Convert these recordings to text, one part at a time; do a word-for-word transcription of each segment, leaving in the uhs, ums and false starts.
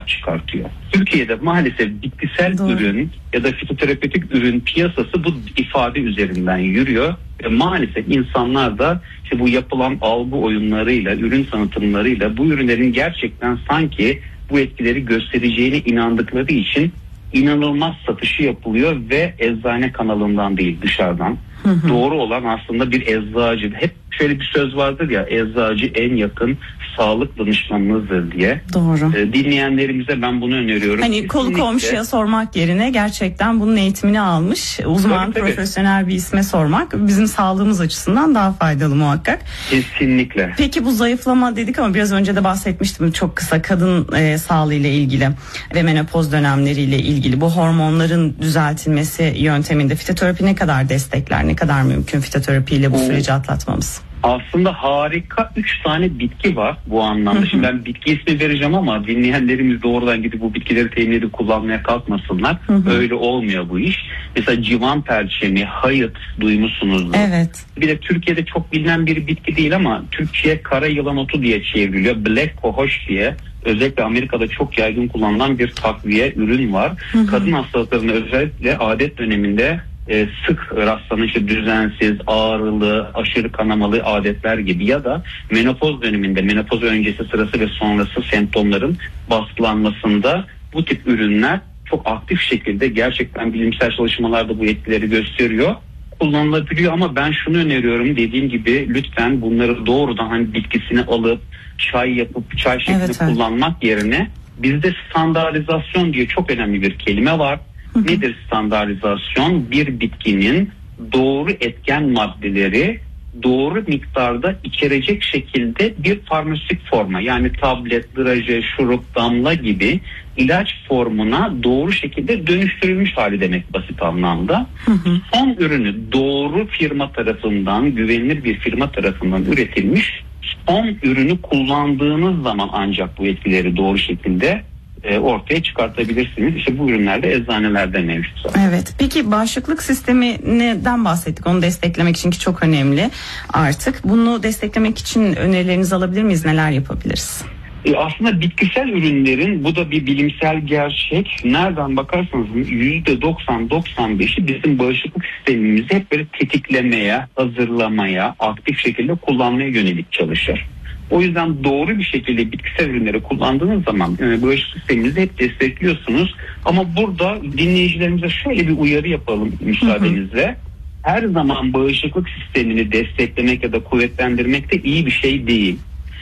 çıkartıyor. Türkiye'de maalesef bitkisel Doğru. ürün ya da fitoterapötik ürün piyasası bu ifade üzerinden yürüyor ve maalesef insanlar da işte bu yapılan algı oyunlarıyla, ürün tanıtımlarıyla bu ürünlerin gerçekten sanki bu etkileri göstereceğine inandıkları için inanılmaz satışı yapılıyor ve eczane kanalından değil, dışarıdan. Hı hı. Doğru olan aslında bir eczacı. Hep şöyle bir söz vardır ya, eczacı en yakın sağlık danışmanınızdır diye. Doğru. Ee, dinleyenlerimize ben bunu öneriyorum. Hani kolu komşuya sormak yerine gerçekten bunun eğitimini almış uzman, tabii, tabii. profesyonel bir isme sormak bizim sağlığımız açısından daha faydalı muhakkak. Kesinlikle. Peki bu zayıflama dedik ama biraz önce de bahsetmiştim çok kısa, kadın e, sağlığı ile ilgili ve menopoz dönemleriyle ilgili bu hormonların düzeltilmesi yönteminde fitoterapi ne kadar destekler, ne kadar mümkün fitoterapiyle bu süreci atlatmamız? Aslında harika üç tane bitki var bu anlamda. Hı hı. Şimdi ben bitki ismi vereceğim ama dinleyenlerimiz doğrudan gidip bu bitkileri temin edip kullanmaya kalkmasınlar. Hı hı. Öyle olmuyor bu iş. Mesela civan perçemi, hayıt duymuşsunuzdur. Evet. Bir de Türkiye'de çok bilinen bir bitki değil ama Türkçe'ye kara yılan otu diye çevriliyor. Black cohosh diye. Özellikle Amerika'da çok yaygın kullanılan bir takviye ürün var. Hı hı. Kadın hastalıklarında özellikle adet döneminde E, sık rastlanan işte düzensiz, ağrılı, aşırı kanamalı adetler gibi ya da menopoz döneminde, menopoz öncesi, sırası ve sonrası semptomların baskılanmasında bu tip ürünler çok aktif şekilde, gerçekten bilimsel çalışmalarda bu etkileri gösteriyor, kullanılabiliyor. Ama ben şunu öneriyorum, dediğim gibi lütfen bunları doğrudan hani bitkisini alıp çay yapıp çay şeklinde evet, kullanmak evet. yerine bizde standartizasyon diye çok önemli bir kelime var. Hı-hı. Nedir standartizasyon? Bir bitkinin doğru etken maddeleri doğru miktarda içerecek şekilde bir farmasötik forma, yani tablet, draje, şurup, damla gibi ilaç formuna doğru şekilde dönüştürülmüş hali demek basit anlamda. Hı-hı. Son ürünü doğru firma tarafından, güvenilir bir firma tarafından üretilmiş son ürünü kullandığınız zaman ancak bu etkileri doğru şekilde ortaya çıkartabilirsiniz. İşte bu ürünler de eczanelerde mevcut zaten. Evet. Peki bağışıklık sistemi neden bahsettik? Onu desteklemek için ki çok önemli artık. Bunu desteklemek için önerilerinizi alabilir miyiz? Neler yapabiliriz? E aslında bitkisel ürünlerin, bu da bir bilimsel gerçek. Nereden bakarsanız yüzde doksan doksan beşi bizim bağışıklık sistemimizi hep böyle tetiklemeye, hazırlamaya, aktif şekilde kullanmaya yönelik çalışır. O yüzden doğru bir şekilde bitkisel ürünleri kullandığınız zaman e, bağışıklık sisteminizi hep destekliyorsunuz. Ama burada dinleyicilerimize şöyle bir uyarı yapalım müsaadenizle. Hı hı. Her zaman bağışıklık sistemini desteklemek ya da kuvvetlendirmek de iyi bir şey değil.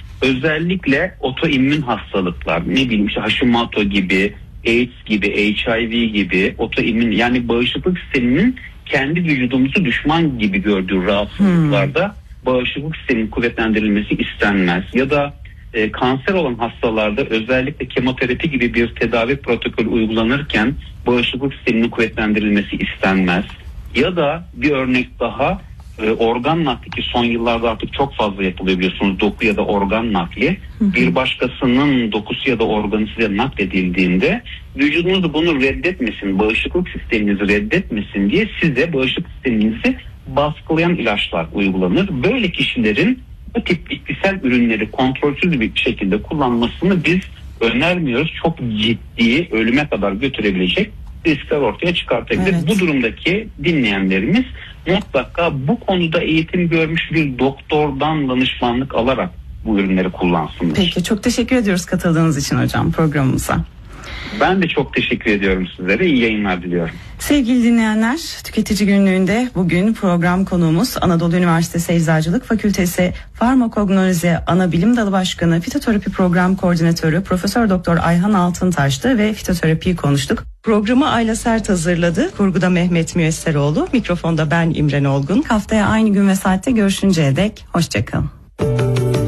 Özellikle otoimmün hastalıklar, ne bileyim işte Hashimoto gibi, AIDS gibi, H I V gibi otoimmün, yani bağışıklık sisteminin kendi vücudumuzu düşman gibi gördüğü rahatsızlıklarda hmm. bağışıklık sisteminin kuvvetlendirilmesi istenmez. Ya da e, kanser olan hastalarda özellikle kemoterapi gibi bir tedavi protokolü uygulanırken bağışıklık sisteminin kuvvetlendirilmesi istenmez. Ya da bir örnek daha, e, organ nakli, ki son yıllarda artık çok fazla yapılıyor biliyorsunuz, doku ya da organ nakli. Hı hı. Bir başkasının dokusu ya da organı size nakledildiğinde vücudunuz bunu reddetmesin, bağışıklık sisteminizi reddetmesin diye size bağışıklık sisteminizi baskılayan ilaçlar uygulanır. Böyle kişilerin bu tip bitkisel ürünleri kontrolsüz bir şekilde kullanmasını biz önermiyoruz. Çok ciddi, ölüme kadar götürebilecek riskler ortaya çıkartabilir. Evet. Bu durumdaki dinleyenlerimiz mutlaka bu konuda eğitim görmüş bir doktordan danışmanlık alarak bu ürünleri kullansınlar. Peki, çok teşekkür ediyoruz katıldığınız için hocam programımıza. Ben de çok teşekkür ediyorum sizlere. İyi yayınlar diliyorum. Sevgili dinleyenler, Tüketici Günlüğü'nde bugün program konuğumuz Anadolu Üniversitesi Eczacılık Fakültesi Farmakognozi Anabilim Dalı Başkanı, Fitoterapi Program Koordinatörü Profesör Doktor Ayhan Altıntaş'tı ve fitoterapiyi konuştuk. Programı Ayla Sert hazırladı. Kurguda Mehmet Müyesseroğlu, mikrofonda ben İmren Olgun. Haftaya aynı gün ve saatte görüşünceye dek hoşçakalın.